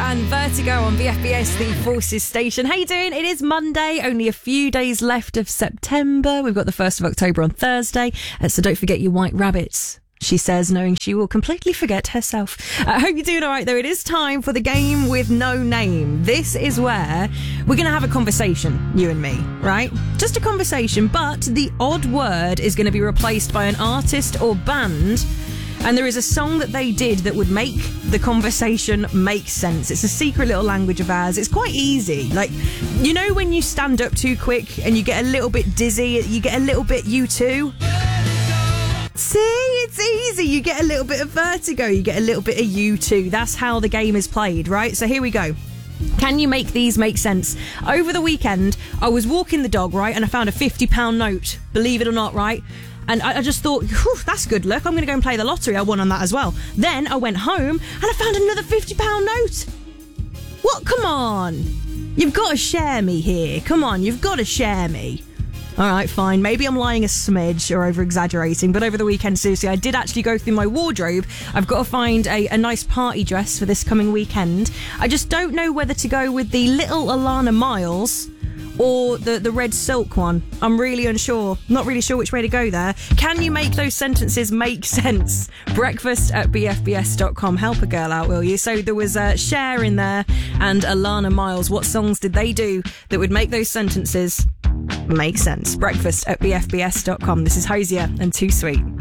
and Vertigo on VFBS, the Forces station. How you doing? It is Monday, only a few days left of September. We've got the 1st of October on Thursday, so don't forget your white rabbits, she says, knowing she will completely forget herself. I hope you're doing all right, though. It is time for the game with no name. This is where we're going to have a conversation, you and me, right? Just a conversation, but the odd word is going to be replaced by an artist or band, and there is a song that they did that would make the conversation make sense. It's a secret little language of ours. It's quite easy. Like, you know when you stand up too quick and you get a little bit dizzy, you get a little bit U2? See, it's easy. You get a little bit of vertigo, you get a little bit of U2. That's how the game is played, right? So here we go. Can you make these make sense? Over the weekend, I was walking the dog, right, and I found a £50 note, believe it or not, right? And I just thought, that's good luck. I'm going to go and play the lottery. I won on that as well. Then I went home and I found another £50 note. What? Come on. You've got to share me here. Come on, you've got to share me. All right, fine. Maybe I'm lying a smidge or over-exaggerating, but over the weekend, seriously, I did actually go through my wardrobe. I've got to find a nice party dress for this coming weekend. I just don't know whether to go with the little Alana Miles or the red silk one. I'm really unsure. Not really sure which way to go there. Can you make those sentences make sense? breakfast@bfbs.com. Help a girl out, will you? So there was Cher in there and Alana Miles. What songs did they do that would make those sentences make sense? breakfast@bfbs.com. This is Hosier and Too Sweet.